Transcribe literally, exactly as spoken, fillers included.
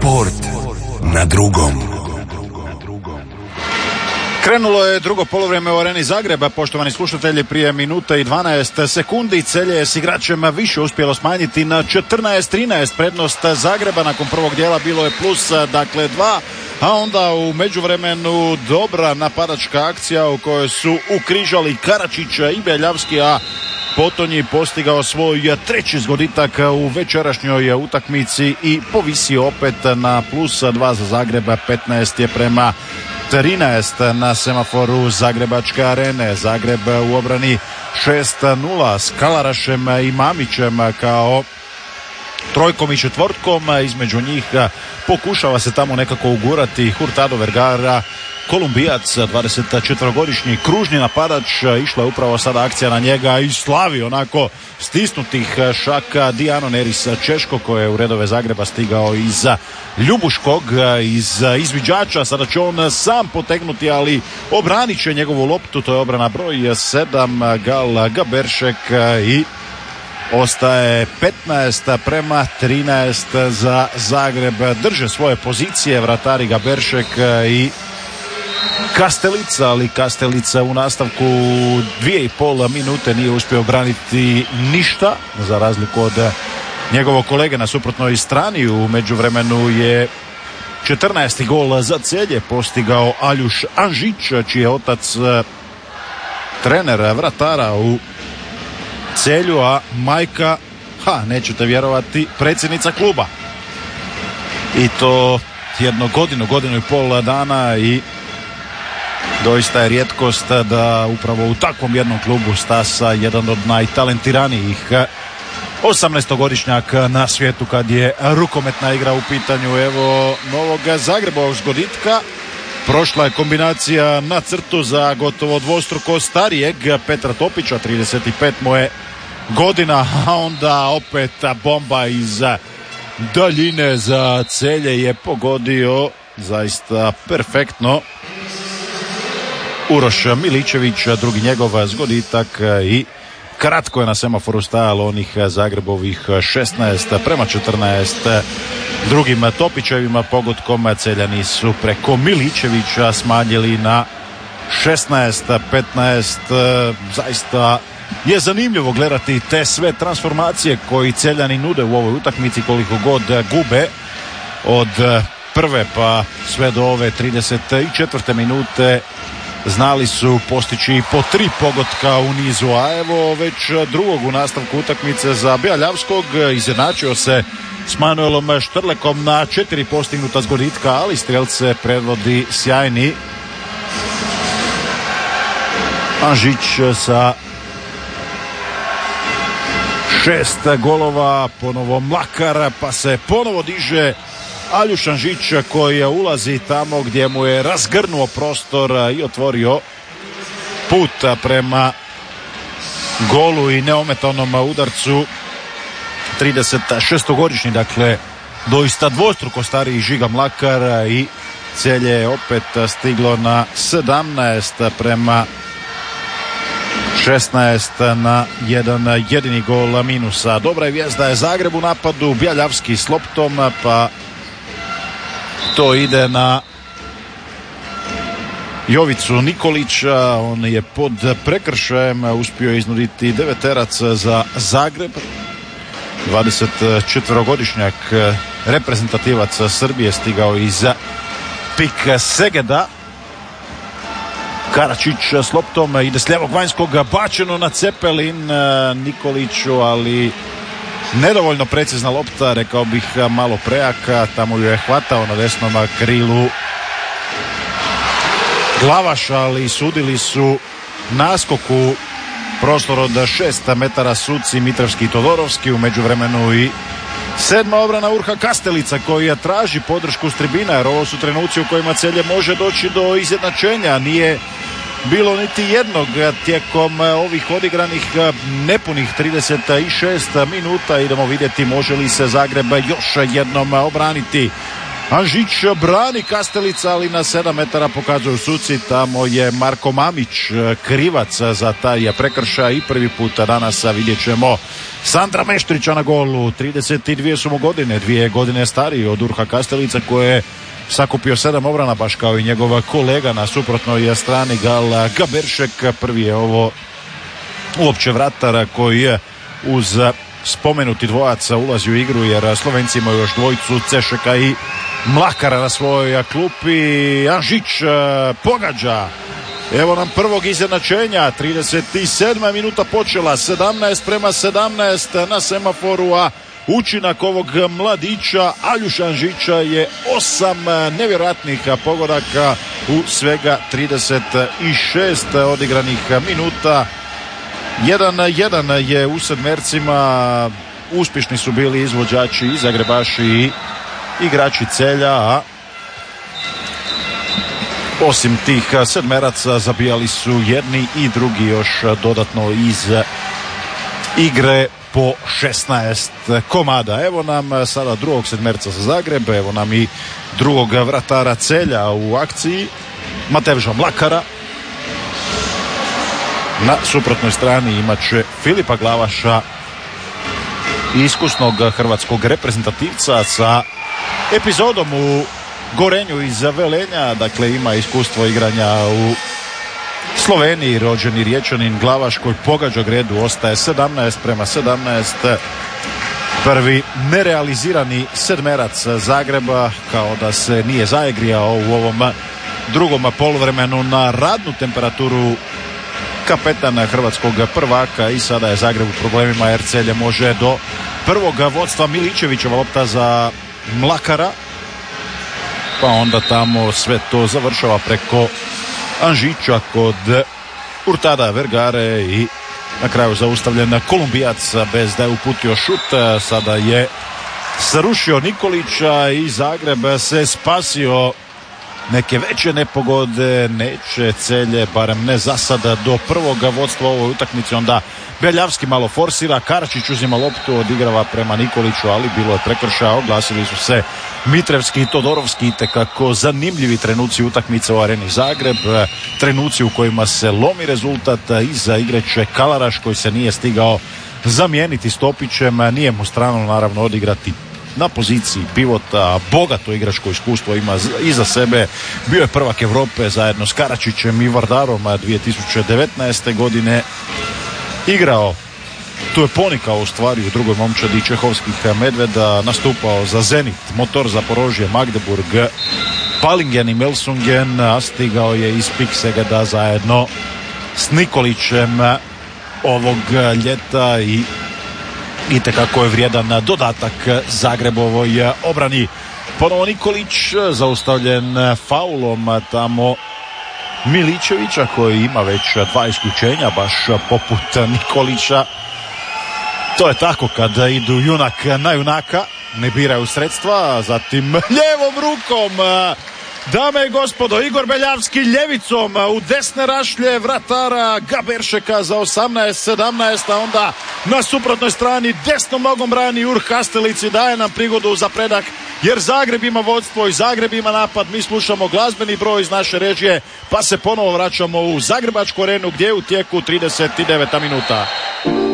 Sport na drugom. Krenulo je drugo poluvreme u Areni Zagreba, poštovani slušatelji, prije minuta i dvanaest sekundi. Celje je s igračem više uspjelo smanjiti na četrnaest trinaest. Prednost Zagreba nakon prvog dijela bilo je plus, dakle dva, a onda u međuvremenu dobra napadačka akcija u kojoj su ukrižali Karačić i Beljavski, a Potonji postigao svoj treći zgoditak u večerašnjoj utakmici i povisio opet na plus dva za Zagreba. petnaest je prema trinaest na semaforu Zagrebačke arene. Zagreb u obrani šest nula s Kalarašem i Mamićem kao trojkom i četvrtkom. Između njih pokušava se tamo nekako ugurati Hurtado Vergara, Kolumbijac, dvadesetčetvorogodišnji kružni napadač. Išla je upravo sada akcija na njega i slavi onako stisnutih šaka Dijano Neris Češko, koji je u redove Zagreba stigao iz Ljubuškog, iz izviđača. Sada će on sam potegnuti, ali obranit će njegovu loptu. To je obrana broj sedam, Gal Gaberšek, i ostaje petnaest prema trinaest za Zagreb. Drže svoje pozicije vratari Gaberšek i Kastelica, ali Kastelica u nastavku dvije i pol minute nije uspio obraniti ništa, za razliku od njegovog kolege na suprotnoj strani. U međuvremenu je četrnaesti gol za Celje postigao Aljuš Anžić, čiji je otac trener vratara u Celju, a majka, ha, nećete vjerovati, predsjednica kluba. I to jedno godinu, godinu i pol dana, i doista je rijetkost da upravo u takvom jednom klubu stasa jedan od najtalentiranijih osamnaestogodišnjak na svijetu kad je rukometna igra u pitanju. Evo novog Zagrebovog zgoditka. Prošla je kombinacija na crtu za gotovo dvostruko starijeg Petra Topića, trideset pet mu je godina, a onda opet bomba iz daljine za Celje je pogodio zaista perfektno Uroš Miličević, drugi njegov zgoditak, i kratko je na semaforu stajalo onih Zagrebovih šesnaest prema četrnaest. Drugim Topićevima pogodkom Celjani su preko Miličevića smanjili na šesnaest petnaest. Zaista je zanimljivo gledati te sve transformacije koji Celjani nude u ovoj utakmici, koliko god gube od prve pa sve do ove trideset četvrte minute. Znali su postići i po tri pogotka u nizu, a evo već drugog u nastavku utakmice za Beljavskog. Izjednačio se s Manuelom Štrlekom na četiri postignuta zgoditka, ali strelce predvodi sjajni Anžić sa šest golova. Ponovo Mlakar, pa se ponovo diže Aljuš Anžić, koji ulazi tamo gdje mu je razgrnuo prostor i otvorio put prema golu i neometanom udarcu. trideset šestogodišnji, dakle doista dvostruko stariji Žiga Mlakar, i Celje je opet stiglo na sedamnaest prema šesnaest na jedan jedini gol minusa. Dobra je vijest da je Zagreb u napadu, Beljavski s loptom, pa to ide na Jovicu Nikolića. On je pod prekršajem uspio iznuditi deveterac za Zagreb. dvadesetčetvorogodišnjak reprezentativac Srbije stigao iz Pik Segeda. Karačić s loptom, ide s lijevog vanjskog, bačeno na Cepelin Nikoliću, ali nedovoljno precizna lopta, rekao bih malo prejaka. Tamo ju je hvatao na desnom krilu Glavaš, ali sudili su naskoku prostor od šest metara suci Mitrovski i Todorovski. U međuvremenu i sedma obrana Urha Kastelica, koji je traži podršku s tribina, jer ovo su trenuci u kojima Celje može doći do izjednačenja. Nije bilo niti jednog tijekom ovih odigranih nepunih trideset šest minuta. Idemo vidjeti može li se Zagreb još jednom obraniti. Anžić brani Kastelica, ali na sedam metara pokazuju suci. Tamo je Marko Mamić krivac za taj prekršaj i prvi puta danas vidjet ćemo Sandra Meštrića na golu. trideset dvije su mu godine, dvije godine stariji od Urha Kastelica koji je sakupio sedam obrana baš kao i njegov kolega na suprotnoj strani Gal Gaberšek. Prvi je ovo uopće vratar koji je uz spomenuti dvojac ulazi u igru, jer Slovenci imaju još dvojicu Cešeka i Mlakara na svojoj klupi. Anžić pogađa. Evo nam prvog izjednačenja. trideset sedma minuta počela, sedamnaest prema sedamnaest na semaforu, a učinak ovog mladića Aljuša Anžića je osam nevjerojatnih pogodaka u svega trideset šest odigranih minuta. jedan jedan je u sedmercima. Uspješni su bili izvođači i Zagrebaši i igrači Celja, a osim tih sedmeraca zabijali su jedni i drugi još dodatno iz igre po šesnaest komada. Evo nam sada drugog sedmerca za Zagreb, evo nam i drugog vratara Celja u akciji, Matevža Mlakara. Na suprotnoj strani imat će Filipa Glavaša, iskusnog hrvatskog reprezentativca sa epizodom u Gorenju iz Velenja, dakle ima iskustvo igranja u Sloveniji, rođeni Riječanin Glavaš koji pogađa gredu, ostaje sedamnaest prema sedamnaest. Prvi nerealizirani sedmerac Zagreba, kao da se nije zaigrijao u ovom drugom poluvremenu na radnu temperaturu kapetana hrvatskog prvaka, i sada je Zagreb u problemima jer Celje može do prvog vodstva. Miličevićeva lopta za Mlakara, pa onda tamo sve to završava preko Anžića kod Urtada Vergare i na kraju zaustavljen Kolumbijac bez da je uputio šut. Sada je srušio Nikolića i Zagreb se spasio neke veće nepogode. Neće Celje, barem ne za sada, do prvog vodstva u ovoj utakmici. Onda Beljavski malo forsira, Karačić uzima loptu, odigrava prema Nikoliću, ali bilo je prekršaja. Oglasili su se Mitrevski i Todorovski, itekako zanimljivi trenuci utakmice u Areni Zagreb, trenuci u kojima se lomi rezultat. Iza igre će Kalaraš koji se nije stigao zamijeniti Stopićem, nije mu strano naravno odigrati na poziciji pivota. Bogato igračko iskustvo ima iza sebe, bio je prvak Europe zajedno s Karačićem i Vardarom dvije tisuće devetnaeste. godine, igrao, tu je ponikao u stvari u drugoj momčadi čehovskih Medveda, nastupao za Zenit, Motor Zaporožje, Magdeburg, Palingen i Melsungen, a stigao je iz Piksegeda zajedno s Nikolićem ovog ljeta i itekako je vrijedan dodatak Zagrebovoj obrani. Ponovo Nikolić zaustavljen faulom tamo Miličevića koji ima već dva isključenja baš poput Nikolića. To je tako kada idu junak na junaka, ne biraju sredstva. Zatim ljevom rukom, dame i gospodo, Igor Beljavski ljevicom u desne rašlje vratara Gaberšeka za osamnaest sedamnaest, a onda na suprotnoj strani desnom nogom brani Urh Kastelici, daje nam prigodu za predak jer Zagreb ima vodstvo i Zagreb ima napad. Mi slušamo glazbeni broj iz naše režije, pa se ponovo vraćamo u Zagrebačku arenu gdje je u tijeku trideset deveta minuta.